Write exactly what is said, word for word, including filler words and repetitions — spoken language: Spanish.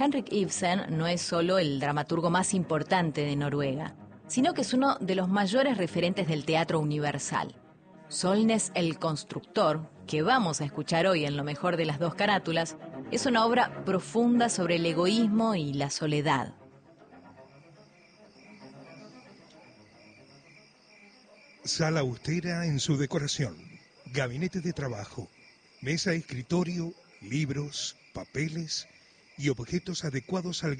Henrik Ibsen no es solo el dramaturgo más importante de Noruega, sino que es uno de los mayores referentes del teatro universal. Solnes el Constructor, que vamos a escuchar hoy en Lo mejor de las dos carátulas, es una obra profunda sobre el egoísmo y la soledad. Sala austera en su decoración, gabinete de trabajo, mesa, escritorio, libros, papeles y objetos adecuados al